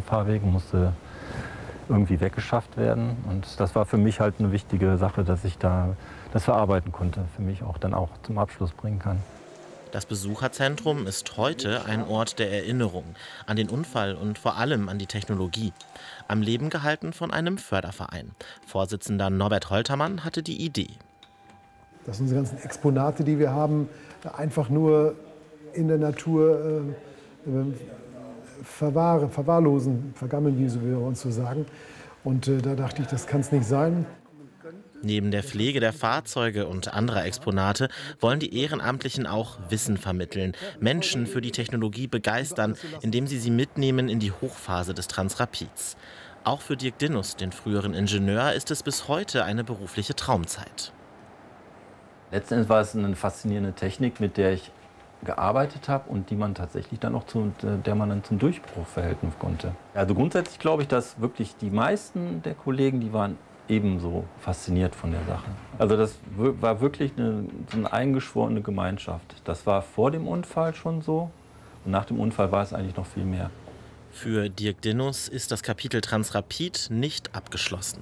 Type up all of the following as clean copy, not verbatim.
Fahrweg und musste irgendwie weggeschafft werden. Und das war für mich halt eine wichtige Sache, dass ich da das verarbeiten konnte, für mich auch dann auch zum Abschluss bringen kann. Das Besucherzentrum ist heute ein Ort der Erinnerung an den Unfall und vor allem an die Technologie. Am Leben gehalten von einem Förderverein. Vorsitzender Norbert Holtermann hatte die Idee. Dass unsere ganzen Exponate, die wir haben, einfach nur in der Natur verwahrlosen, vergammeln, wie wir uns so sagen. Und da dachte ich, das kann es nicht sein. Neben der Pflege der Fahrzeuge und anderer Exponate wollen die Ehrenamtlichen auch Wissen vermitteln, Menschen für die Technologie begeistern, indem sie mitnehmen in die Hochphase des Transrapids. Auch für Dirk Dinnus, den früheren Ingenieur, ist es bis heute eine berufliche Traumzeit. Letzten Endes war es eine faszinierende Technik, mit der ich gearbeitet habe und die man tatsächlich dann auch der man dann zum Durchbruch verhelfen konnte. Also grundsätzlich glaube ich, dass wirklich die meisten der Kollegen, die waren ebenso fasziniert von der Sache. Also das war wirklich so eine eingeschworene Gemeinschaft. Das war vor dem Unfall schon so und nach dem Unfall war es eigentlich noch viel mehr. Für Dirk Dinnus ist das Kapitel Transrapid nicht abgeschlossen.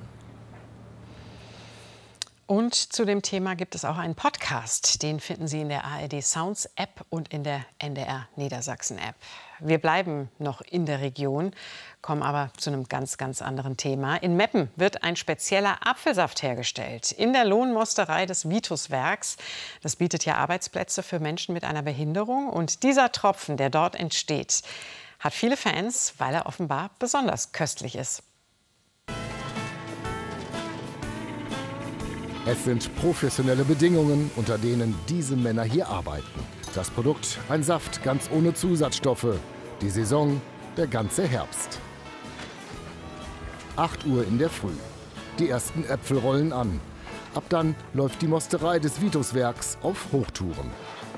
Und zu dem Thema gibt es auch einen Podcast. Den finden Sie in der ARD Sounds App und in der NDR Niedersachsen App. Wir bleiben noch in der Region, kommen aber zu einem ganz anderen Thema. In Meppen wird ein spezieller Apfelsaft hergestellt. In der Lohnmosterei des Vituswerks. Das bietet ja Arbeitsplätze für Menschen mit einer Behinderung. Und dieser Tropfen, der dort entsteht, hat viele Fans, weil er offenbar besonders köstlich ist. Es sind professionelle Bedingungen, unter denen diese Männer hier arbeiten. Das Produkt, ein Saft ganz ohne Zusatzstoffe. Die Saison, der ganze Herbst. 8 Uhr in der Früh. Die ersten Äpfel rollen an. Ab dann läuft die Mosterei des Vituswerks auf Hochtouren.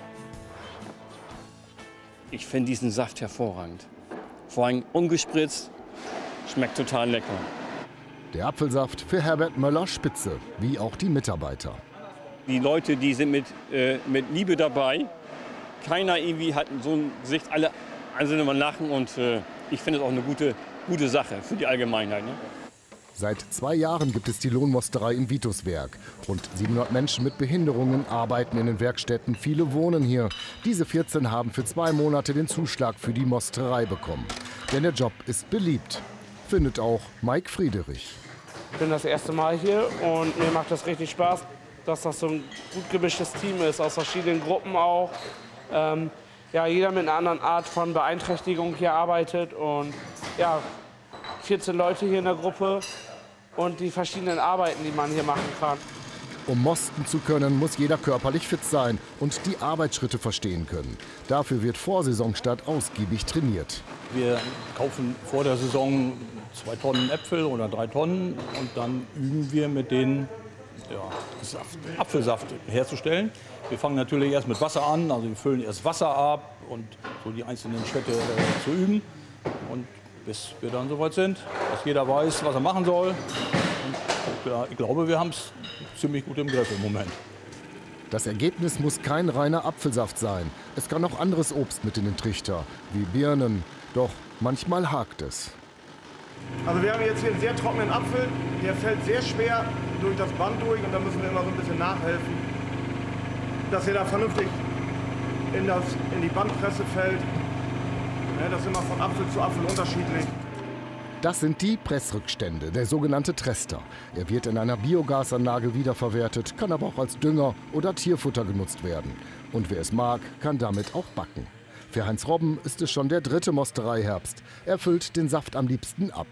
Ich finde diesen Saft hervorragend. Vor allem ungespritzt, schmeckt total lecker. Der Apfelsaft für Herbert Möller spitze, wie auch die Mitarbeiter. Die Leute, die sind mit Liebe dabei. Keiner irgendwie hat so ein Gesicht, alle sind immer lachen und ich finde es auch eine gute Sache für die Allgemeinheit. Ne? Seit 2 Jahren gibt es die Lohnmosterei im Vituswerk. Rund 700 Menschen mit Behinderungen arbeiten in den Werkstätten. Viele wohnen hier. Diese 14 haben für 2 Monate den Zuschlag für die Mosterei bekommen. Denn der Job ist beliebt, findet auch Mike Friedrich. Ich bin das erste Mal hier und mir macht das richtig Spaß, dass das so ein gut gemischtes Team ist, aus verschiedenen Gruppen auch. Ja, jeder mit einer anderen Art von Beeinträchtigung hier arbeitet und ja, 14 Leute hier in der Gruppe und die verschiedenen Arbeiten, die man hier machen kann. Um mosten zu können, muss jeder körperlich fit sein und die Arbeitsschritte verstehen können. Dafür wird vor Saisonstart ausgiebig trainiert. Wir kaufen vor der Saison 2 Tonnen Äpfel oder 3 Tonnen und dann üben wir mit denen Apfelsaft herzustellen. Wir fangen natürlich erst mit Wasser an, also wir füllen erst Wasser ab und so die einzelnen Schritte zu üben. Und bis wir dann soweit sind, dass jeder weiß, was er machen soll. Und ja, ich glaube, wir haben es ziemlich gut im Griff im Moment. Das Ergebnis muss kein reiner Apfelsaft sein. Es kann auch anderes Obst mit in den Trichter, wie Birnen. Doch manchmal hakt es. Also wir haben jetzt hier einen sehr trockenen Apfel, der fällt sehr schwer durch das Band durch und da müssen wir immer so ein bisschen nachhelfen, dass er da vernünftig in die Bandpresse fällt. Ja, das ist immer von Apfel zu Apfel unterschiedlich. Das sind die Pressrückstände, der sogenannte Trester. Er wird in einer Biogasanlage wiederverwertet, kann aber auch als Dünger oder Tierfutter genutzt werden. Und wer es mag, kann damit auch backen. Für Heinz Robben ist es schon der 3. Mostereiherbst. Er füllt den Saft am liebsten ab.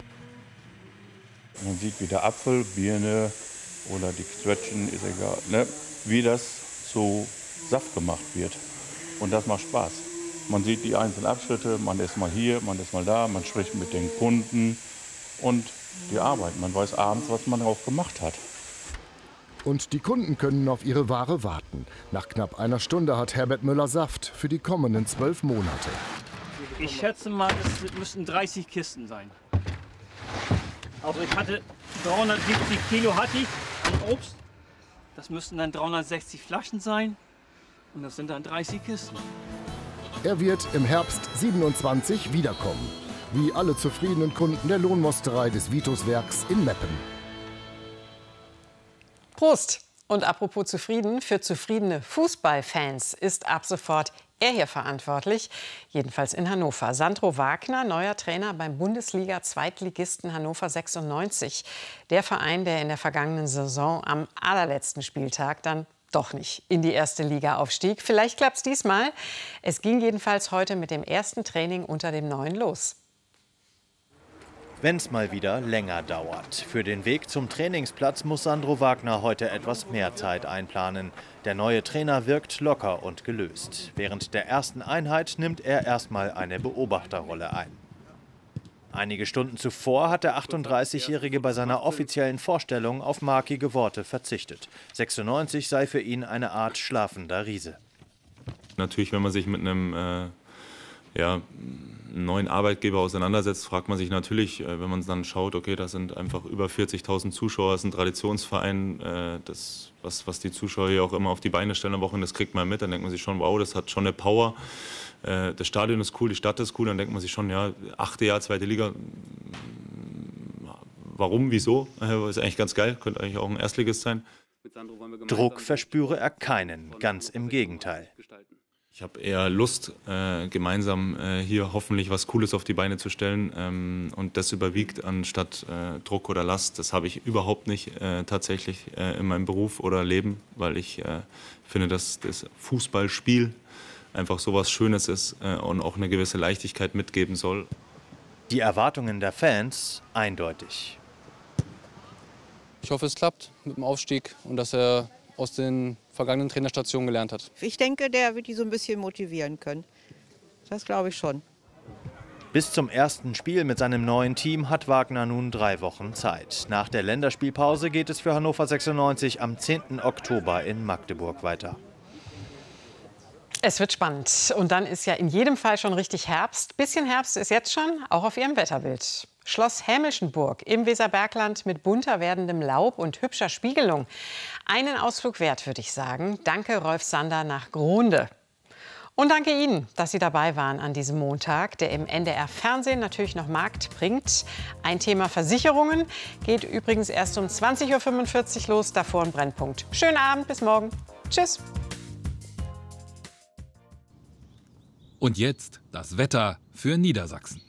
Man sieht, wie der Apfel, Birne oder die Zwetschgen, ist egal, ne? Wie das zu Saft gemacht wird. Und das macht Spaß. Man sieht die einzelnen Abschnitte, man ist mal hier, man ist mal da, man spricht mit den Kunden und die Arbeit. Man weiß abends, was man auch gemacht hat. Und die Kunden können auf ihre Ware warten. Nach knapp einer Stunde hat Herbert Möller Saft für die kommenden 12 Monate. Ich schätze mal, es müssten 30 Kisten sein. Also ich hatte 370 Kilo hatte ich an Obst. Das müssten dann 360 Flaschen sein. Und das sind dann 30 Kisten. Er wird im Herbst 27 wiederkommen. wie alle zufriedenen Kunden der Lohnmosterei des Vitus-Werks in Meppen. Prost! Und apropos zufrieden, für zufriedene Fußballfans ist ab sofort er hier verantwortlich, jedenfalls in Hannover. Sandro Wagner, neuer Trainer beim Bundesliga-Zweitligisten Hannover 96. Der Verein, der in der vergangenen Saison am allerletzten Spieltag dann doch nicht in die erste Liga aufstieg. Vielleicht klappt es diesmal. Es ging jedenfalls heute mit dem ersten Training unter dem Neuen los. Wenn es mal wieder länger dauert. Für den Weg zum Trainingsplatz muss Sandro Wagner heute etwas mehr Zeit einplanen. Der neue Trainer wirkt locker und gelöst. Während der ersten Einheit nimmt er erstmal eine Beobachterrolle ein. Einige Stunden zuvor hat der 38-Jährige bei seiner offiziellen Vorstellung auf markige Worte verzichtet. 96 sei für ihn eine Art schlafender Riese. Natürlich, wenn man sich mit einem neuen Arbeitgeber auseinandersetzt, fragt man sich natürlich, wenn man dann schaut, okay, das sind einfach über 40.000 Zuschauer, das ist ein Traditionsverein, was die Zuschauer hier auch immer auf die Beine stellen am Wochenende, das kriegt man mit, dann denkt man sich schon, wow, das hat schon eine Power, das Stadion ist cool, die Stadt ist cool, dann denkt man sich schon, ja, 8. Jahr, 2. Liga, warum, wieso, ist eigentlich ganz geil, könnte eigentlich auch ein Erstligist sein. Druck verspüre er keinen, ganz im Gegenteil. Ich habe eher Lust, gemeinsam hier hoffentlich was Cooles auf die Beine zu stellen und das überwiegt anstatt Druck oder Last. Das habe ich überhaupt nicht tatsächlich in meinem Beruf oder Leben, weil ich finde, dass das Fußballspiel einfach so was Schönes ist und auch eine gewisse Leichtigkeit mitgeben soll. Die Erwartungen der Fans eindeutig. Ich hoffe, es klappt mit dem Aufstieg und dass er aus den vergangenen Trainerstationen gelernt hat. Ich denke, der wird die so ein bisschen motivieren können. Das glaube ich schon. Bis zum ersten Spiel mit seinem neuen Team hat Wagner nun 3 Wochen Zeit. Nach der Länderspielpause geht es für Hannover 96 am 10. Oktober in Magdeburg weiter. Es wird spannend. Und dann ist ja in jedem Fall schon richtig Herbst. Bisschen Herbst ist jetzt schon, auch auf Ihrem Wetterbild. Schloss Hämmelschenburg im Weserbergland mit bunter werdendem Laub und hübscher Spiegelung. Einen Ausflug wert, würde ich sagen. Danke, Rolf Sander nach Gronde. Und danke Ihnen, dass Sie dabei waren an diesem Montag, der im NDR-Fernsehen natürlich noch Markt bringt. Ein Thema Versicherungen geht übrigens erst um 20:45 Uhr los, davor ein Brennpunkt. Schönen Abend, bis morgen. Tschüss. Und jetzt das Wetter für Niedersachsen.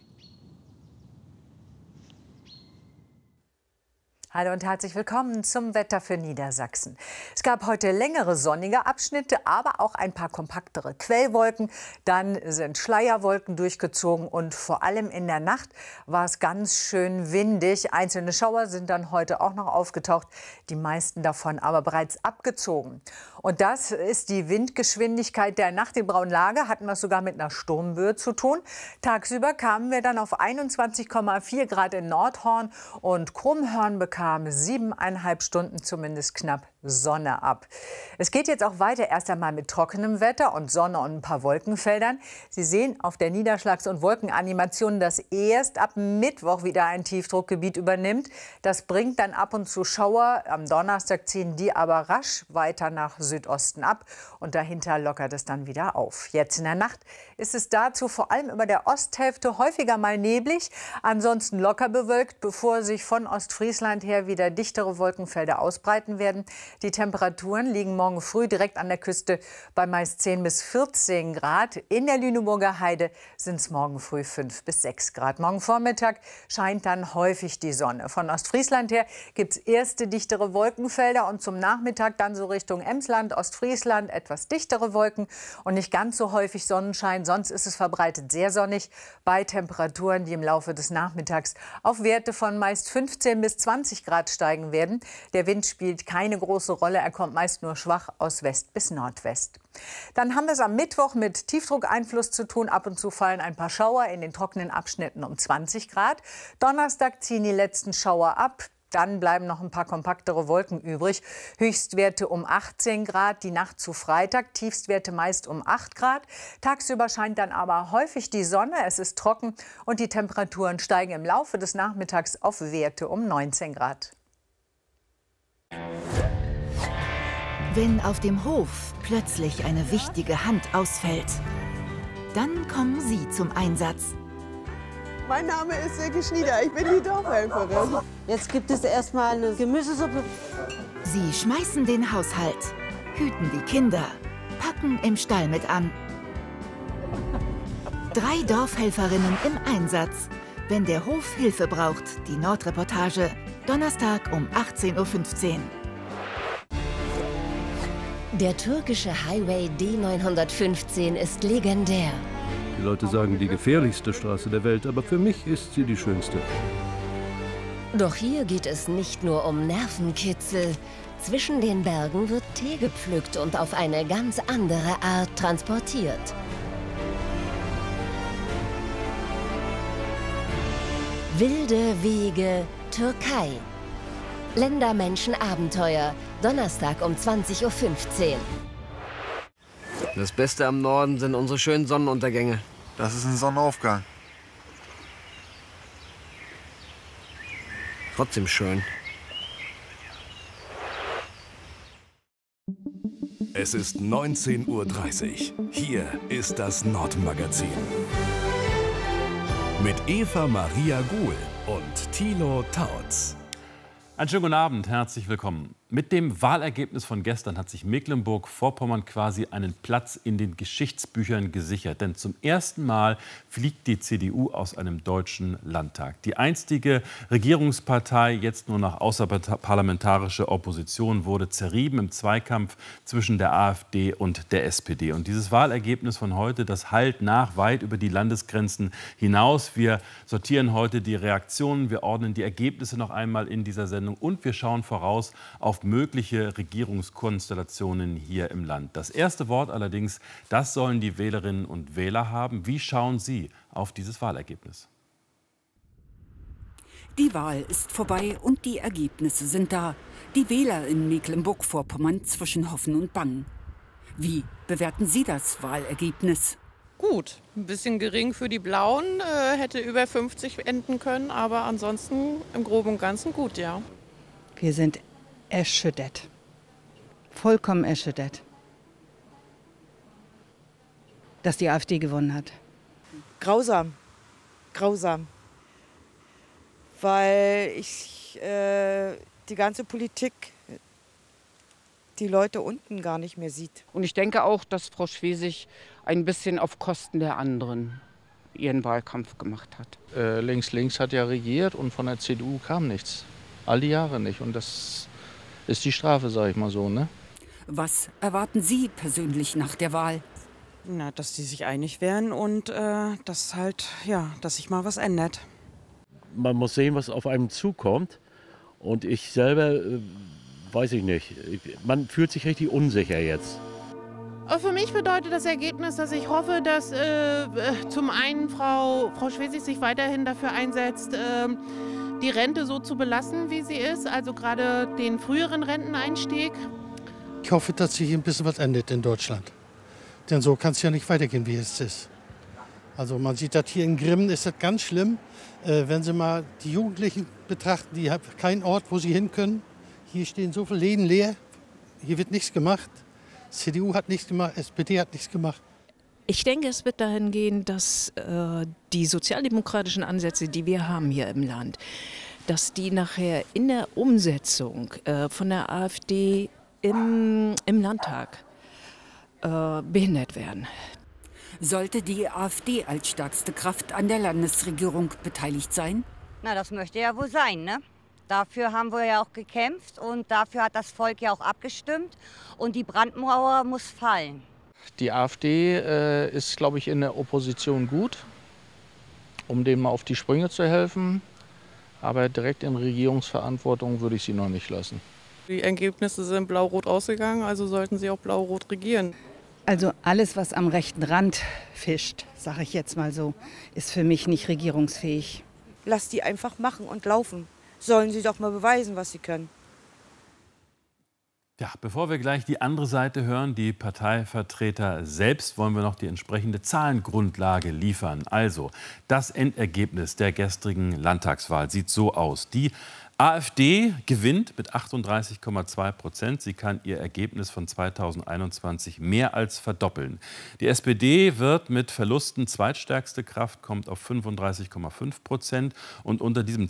Hallo und herzlich willkommen zum Wetter für Niedersachsen. Es gab heute längere sonnige Abschnitte, aber auch ein paar kompaktere Quellwolken. Dann sind Schleierwolken durchgezogen und vor allem in der Nacht war es ganz schön windig. Einzelne Schauer sind dann heute auch noch aufgetaucht, die meisten davon aber bereits abgezogen. Und das ist die Windgeschwindigkeit der Nacht. In Braunlage hatten wir es sogar mit einer Sturmböe zu tun. Tagsüber kamen wir dann auf 21,4 Grad in Nordhorn und Krummhörn bekam 7,5 Stunden zumindest knapp Sonne ab. Es geht jetzt auch weiter, erst einmal mit trockenem Wetter und Sonne und ein paar Wolkenfeldern. Sie sehen auf der Niederschlags- und Wolkenanimation, dass erst ab Mittwoch wieder ein Tiefdruckgebiet übernimmt. Das bringt dann ab und zu Schauer. Am Donnerstag ziehen die aber rasch weiter nach Südosten ab und dahinter lockert es dann wieder auf. Jetzt in der Nacht ist es dazu vor allem über der Osthälfte häufiger mal neblig, ansonsten locker bewölkt, bevor sich von Ostfriesland her wieder dichtere Wolkenfelder ausbreiten werden. Die Temperaturen liegen morgen früh direkt an der Küste bei meist 10 bis 14 Grad. In der Lüneburger Heide sind es morgen früh 5 bis 6 Grad. Morgen Vormittag scheint dann häufig die Sonne. Von Ostfriesland her gibt es erste dichtere Wolkenfelder und zum Nachmittag dann so Richtung Emsland, Ostfriesland etwas dichtere Wolken und nicht ganz so häufig Sonnenschein. Sonst ist es verbreitet sehr sonnig bei Temperaturen, die im Laufe des Nachmittags auf Werte von meist 15 bis 20 Grad steigen werden. Der Wind spielt keine große Rolle. Er kommt meist nur schwach aus West bis Nordwest. Dann haben wir es am Mittwoch mit Tiefdruckeinfluss zu tun. Ab und zu fallen ein paar Schauer in den trockenen Abschnitten um 20 Grad. Donnerstag ziehen die letzten Schauer ab. Dann bleiben noch ein paar kompaktere Wolken übrig. Höchstwerte um 18 Grad, die Nacht zu Freitag, Tiefstwerte meist um 8 Grad. Tagsüber scheint dann aber häufig die Sonne, es ist trocken und die Temperaturen steigen im Laufe des Nachmittags auf Werte um 19 Grad. Wenn auf dem Hof plötzlich eine wichtige Hand ausfällt, dann kommen Sie zum Einsatz. Mein Name ist Silke Schnieder, ich bin die Dorfhelferin. Jetzt gibt es erstmal eine Gemüsesuppe. Sie schmeißen den Haushalt, hüten die Kinder, packen im Stall mit an. 3 Dorfhelferinnen im Einsatz, wenn der Hof Hilfe braucht. Die Nordreportage, Donnerstag um 18:15 Uhr. Der türkische Highway D915 ist legendär. Die Leute sagen, die gefährlichste Straße der Welt, aber für mich ist sie die schönste. Doch hier geht es nicht nur um Nervenkitzel. Zwischen den Bergen wird Tee gepflückt und auf eine ganz andere Art transportiert. Wilde Wege, Türkei. Ländermenschen-Abenteuer, Donnerstag um 20:15 Uhr. Das Beste am Norden sind unsere schönen Sonnenuntergänge. Das ist ein Sonnenaufgang. Trotzdem schön. Es ist 19:30 Uhr. Hier ist das Nordmagazin. Mit Eva Maria Guhl und Thilo Tautz. Einen schönen guten Abend, herzlich willkommen. Mit dem Wahlergebnis von gestern hat sich Mecklenburg-Vorpommern quasi einen Platz in den Geschichtsbüchern gesichert. Denn zum ersten Mal fliegt die CDU aus einem deutschen Landtag. Die einstige Regierungspartei, jetzt nur noch außerparlamentarische Opposition, wurde zerrieben im Zweikampf zwischen der AfD und der SPD. Und dieses Wahlergebnis von heute, das hallt nach weit über die Landesgrenzen hinaus. Wir sortieren heute die Reaktionen, wir ordnen die Ergebnisse noch einmal in dieser Sendung und wir schauen voraus auf mögliche Regierungskonstellationen hier im Land. Das erste Wort allerdings, das sollen die Wählerinnen und Wähler haben. Wie schauen Sie auf dieses Wahlergebnis? Die Wahl ist vorbei und die Ergebnisse sind da. Die Wähler in Mecklenburg-Vorpommern zwischen Hoffen und Bangen. Wie bewerten Sie das Wahlergebnis? Gut, ein bisschen gering für die Blauen, hätte über 50 enden können, aber ansonsten im Groben und Ganzen gut, ja. Wir sind erschüttert. Vollkommen erschüttert, dass die AfD gewonnen hat. Grausam, grausam. Weil die ganze Politik die Leute unten gar nicht mehr sieht. Und ich denke auch, dass Frau Schwesig ein bisschen auf Kosten der anderen ihren Wahlkampf gemacht hat. Links hat ja regiert und von der CDU kam nichts. All die Jahre nicht. Und das ist die Strafe, sage ich mal so, ne? Was erwarten Sie persönlich nach der Wahl? Na, dass die sich einig werden und dass sich mal was ändert. Man muss sehen, was auf einem zukommt. Und ich selber, weiß ich nicht, man fühlt sich richtig unsicher jetzt. Für mich bedeutet das Ergebnis, dass ich hoffe, dass zum einen Frau Schwesig sich weiterhin dafür einsetzt, die Rente so zu belassen, wie sie ist, also gerade den früheren Renteneinstieg. Ich hoffe, dass sich ein bisschen was ändert in Deutschland. Denn so kann es ja nicht weitergehen, wie es ist. Also man sieht das hier in Grimmen, ist das ganz schlimm. Wenn Sie mal die Jugendlichen betrachten, die haben keinen Ort, wo sie hin können. Hier stehen so viele Läden leer, hier wird nichts gemacht. CDU hat nichts gemacht, SPD hat nichts gemacht. Ich denke, es wird dahin gehen, dass die sozialdemokratischen Ansätze, die wir haben hier im Land, dass die nachher in der Umsetzung von der AfD im Landtag behindert werden. Sollte die AfD als stärkste Kraft an der Landesregierung beteiligt sein? Na, das möchte ja wohl sein, ne? Dafür haben wir ja auch gekämpft und dafür hat das Volk ja auch abgestimmt. Und die Brandmauer muss fallen. Die AfD ist, glaube ich, in der Opposition gut, um denen mal auf die Sprünge zu helfen. Aber direkt in Regierungsverantwortung würde ich sie noch nicht lassen. Die Ergebnisse sind blau-rot ausgegangen, also sollten sie auch blau-rot regieren. Also alles, was am rechten Rand fischt, sage ich jetzt mal so, ist für mich nicht regierungsfähig. Lass die einfach machen und laufen. Sollen sie doch mal beweisen, was sie können. Ja, bevor wir gleich die andere Seite hören, die Parteivertreter selbst, wollen wir noch die entsprechende Zahlengrundlage liefern. Also, das Endergebnis der gestrigen Landtagswahl sieht so aus. Die AfD gewinnt mit 38,2%. Sie kann ihr Ergebnis von 2021 mehr als verdoppeln. Die SPD wird mit Verlusten zweitstärkste Kraft, kommt auf 35,5%. Und unter diesem